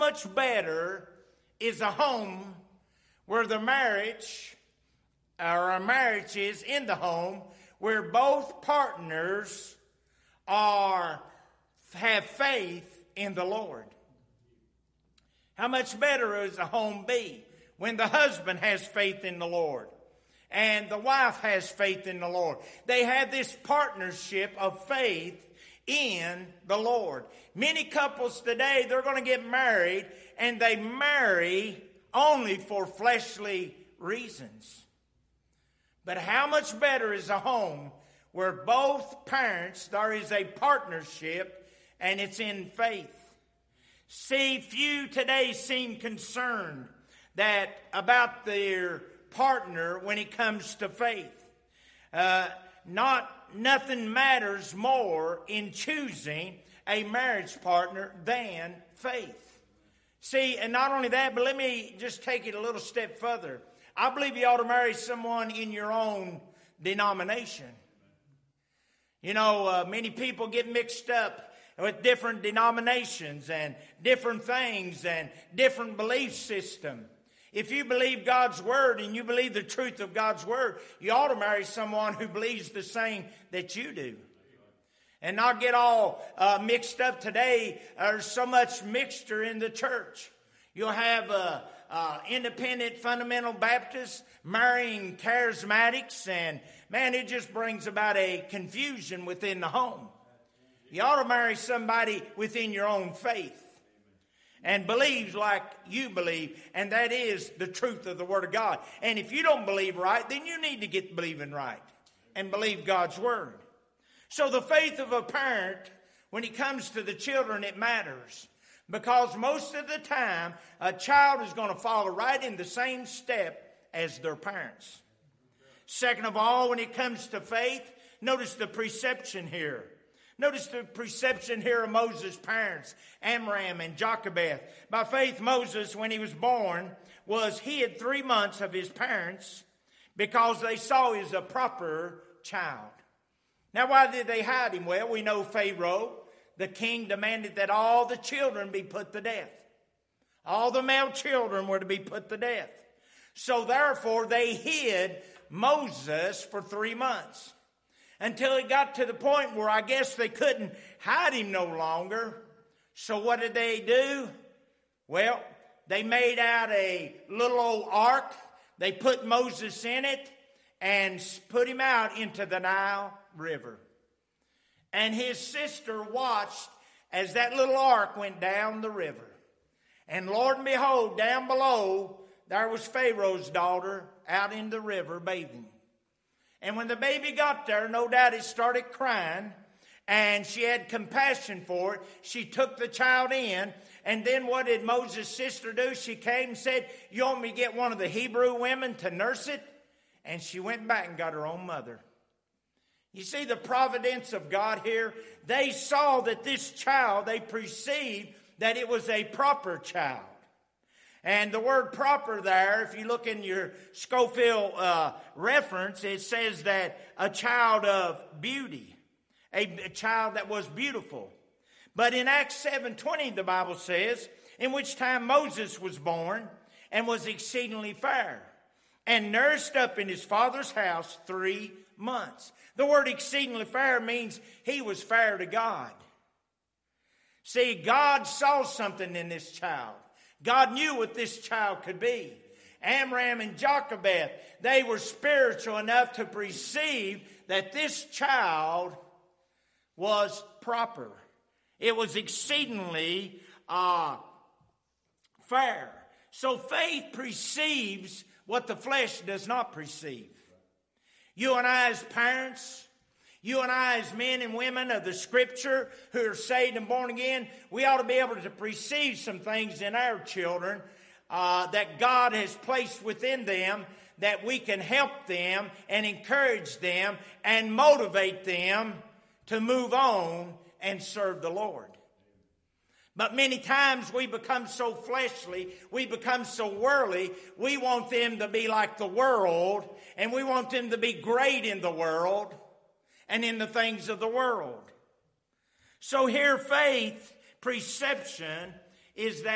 much better is a home where the marriage, or a marriage is in the home, where both partners have faith in the Lord. How much better is a home be when the husband has faith in the Lord and the wife has faith in the Lord? They have this partnership of faith in the Lord. Many couples today, they're going to get married, and they marry only for fleshly reasons. But how much better is a home where both parents, there is a partnership, and it's in faith? See, few today seem concerned about their partner when it comes to faith. Nothing matters more in choosing a marriage partner than faith. See, and not only that, but let me just take it a little step further. I believe you ought to marry someone in your own denomination. You know, many people get mixed up with different denominations and different things and different belief system. If you believe God's Word and you believe the truth of God's Word, you ought to marry someone who believes the same that you do. And not get all mixed up today. There's so much mixture in the church. You'll have independent fundamental Baptists marrying charismatics, and man, it just brings about a confusion within the home. You ought to marry somebody within your own faith and believes like you believe, and that is the truth of the Word of God. And if you don't believe right, then you need to get believing right and believe God's Word. So the faith of a parent, when it comes to the children, it matters. Because most of the time, a child is going to follow right in the same step as their parents. Second of all, when it comes to faith, notice the preception here. Notice the preception here of Moses' parents, Amram and Jochebed. By faith, Moses, when he was born, was hid 3 months of his parents because they saw he was a proper child. Now, why did they hide him? Well, we know Pharaoh, the king, demanded that all the children be put to death. All the male children were to be put to death. So therefore, they hid Moses for 3 months. Until it got to the point where I guess they couldn't hide him no longer. So what did they do? Well, they made out a little old ark. They put Moses in it and put him out into the Nile River. And his sister watched as that little ark went down the river. And Lord and behold, down below, there was Pharaoh's daughter out in the river bathing. And when the baby got there, no doubt it started crying, and she had compassion for it. She took the child in, and then what did Moses' sister do? She came and said, "You want me to get one of the Hebrew women to nurse it?" And she went back and got her own mother. You see the providence of God here? They saw that this child, they perceived that it was a proper child. And the word proper there, if you look in your Scofield reference, it says that a child of beauty, a child that was beautiful. But in Acts 7:20, the Bible says, in which time Moses was born and was exceedingly fair and nursed up in his father's house 3 months. The word exceedingly fair means he was fair to God. See, God saw something in this child. God knew what this child could be. Amram and Jochebed, they were spiritual enough to perceive that this child was proper. It was exceedingly fair. So faith perceives what the flesh does not perceive. You and I as parents, you and I as men and women of the Scripture who are saved and born again, we ought to be able to perceive some things in our children that God has placed within them, that we can help them and encourage them and motivate them to move on and serve the Lord. But many times we become so fleshly, we become so worldly, we want them to be like the world, and we want them to be great in the world and in the things of the world. So here faith, perception, is that